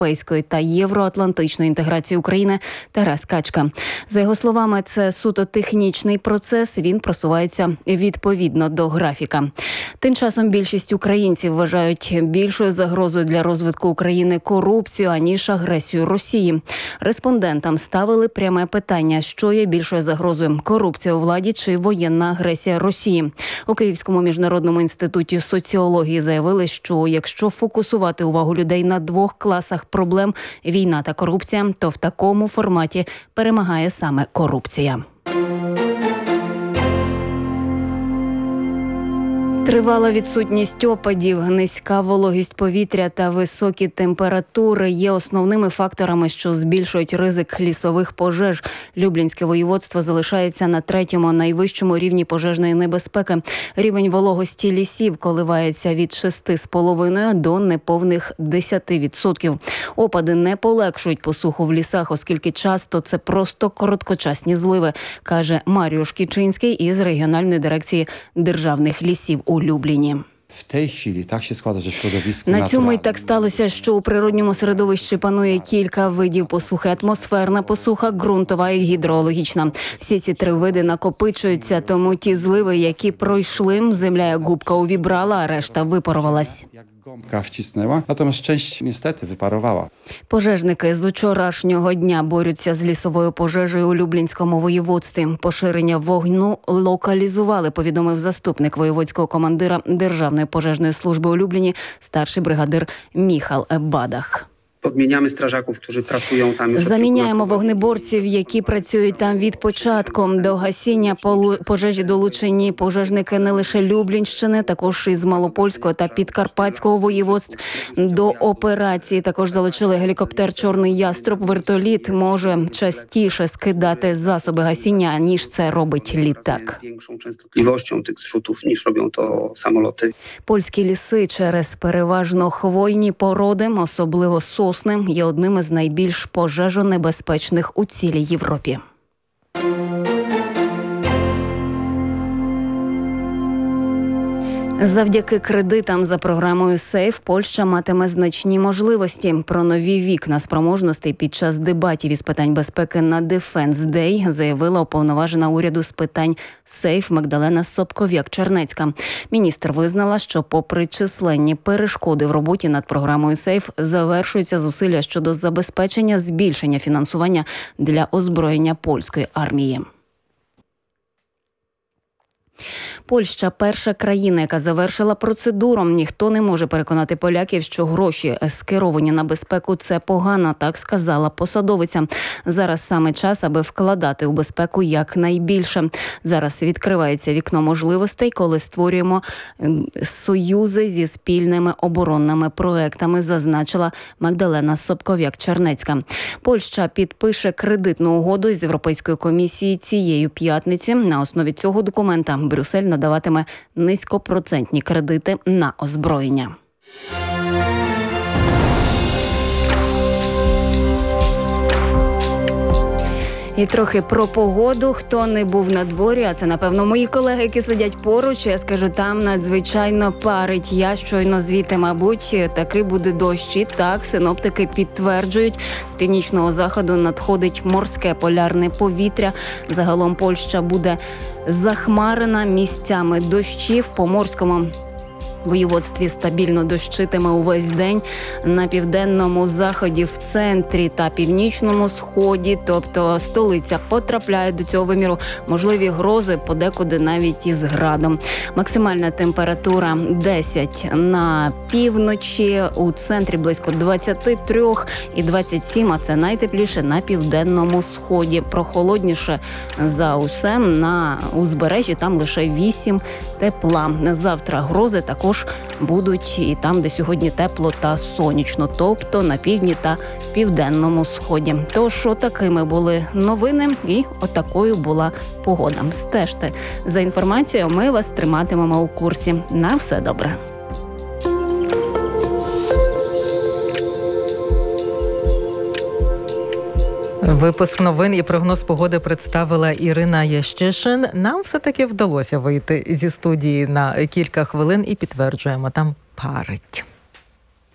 європейської та євроатлантичної інтеграції України Тарас Качка. За його словами, це суто технічний процес, він просувається відповідно до графіка. Тим часом більшість українців вважають більшою загрозою для розвитку України корупцію, аніж агресію Росії. Респондентам ставили пряме питання, що є більшою загрозою – корупція у владі чи воєнна агресія Росії. У Київському міжнародному інституті соціології заявили, що якщо фокусувати увагу людей на двох класах проблем – війна та корупція, то в такому форматі перемагає саме корупція. Тривала відсутність опадів, низька вологість повітря та високі температури є основними факторами, що збільшують ризик лісових пожеж. Люблінське воєводство залишається на 3-му найвищому рівні пожежної небезпеки. Рівень вологості лісів коливається від 6,5 до неповних 10%. Опади не полегшують посуху в лісах, оскільки часто це просто короткочасні зливи, каже Маріуш Кічинський із регіональної дирекції державних лісів у Любліні. На цьому й так сталося, що у природньому середовищі панує кілька видів посухи: атмосферна посуха, ґрунтова і гідрологічна. Всі ці три види накопичуються, тому ті зливи, які пройшли, земля як губка увібрала, а решта випарувалась. Пожежники з учорашнього дня борються з лісовою пожежею у Люблінському воєводстві. Поширення вогню локалізували, повідомив заступник воєводського командира Державної пожежної служби у Любліні, старший бригадир Міхал Бадах. Заміняємо вогнеборців, які працюють там від початку. До гасіння пожежі долучені пожежники не лише Люблінщини, також із Малопольського та Підкарпатського воєводств. До операції також залучили гелікоптер «Чорний яструб». Вертоліт може частіше скидати засоби гасіння, ніж це робить літак. Польські ліси через переважно хвойні породи, особливо сосни, є одним із найбільш пожежонебезпечних у цілій Європі. Завдяки кредитам за програмою «Сейф» Польща матиме значні можливості. Про нові вікна спроможностей під час дебатів із питань безпеки на Defense Day заявила уповноважена уряду з питань «Сейф» Магдалена Собков'як-Чернецька. Міністр визнала, що попри численні перешкоди в роботі над програмою «Сейф» завершуються зусилля щодо забезпечення збільшення фінансування для озброєння польської армії. Польща – перша країна, яка завершила процедуру. Ніхто не може переконати поляків, що гроші, скеровані на безпеку, це погано, так сказала посадовиця. Зараз саме час, аби вкладати у безпеку якнайбільше. Зараз відкривається вікно можливостей, коли створюємо союзи зі спільними оборонними проектами, зазначила Магдалена Собков'як-Чернецька. Польща підпише кредитну угоду з Європейською комісією цієї п'ятниці. На основі цього документа Брюссель надаватиме низькопроцентні кредити на озброєння. І трохи про погоду. Хто не був на дворі, а це, напевно, мої колеги, які сидять поруч, я скажу, там надзвичайно парить. Я щойно звідти, мабуть, таки буде дощ. І так, синоптики підтверджують, з північного заходу надходить морське полярне повітря. Загалом Польща буде захмарена, місцями дощі. В Поморському воєводстві стабільно дощитиме увесь день. На південному заході, в центрі та північному сході, тобто столиця, потрапляє до цього виміру. Можливі грози, подекуди навіть із градом. Максимальна температура 10 на півночі, у центрі близько 23 і 27, а це найтепліше на південному сході. Прохолодніше за усе на узбережжі, там лише 8 тепла. Завтра грози також будуть і там, де сьогодні тепло та сонячно, тобто на півдні та південному сході. Тож отакими були новини і отакою була погода. Стежте за інформацією, ми вас триматимемо у курсі. На все добре. Випуск новин і прогноз погоди представила Ірина Ящишин. Нам все-таки вдалося вийти зі студії на кілька хвилин і підтверджуємо, там парить.